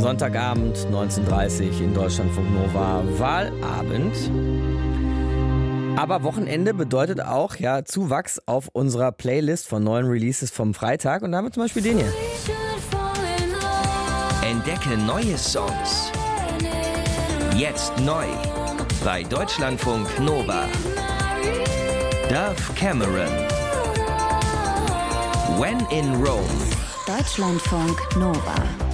Sonntagabend, 19:30 in Deutschlandfunk Nova, Wahlabend. Aber Wochenende bedeutet auch Zuwachs auf unserer Playlist von neuen Releases vom Freitag. Und da haben wir zum Beispiel den hier. Entdecke neue Songs. Jetzt neu bei Deutschlandfunk Nova. Dove Cameron. When in Rome. Deutschlandfunk Nova.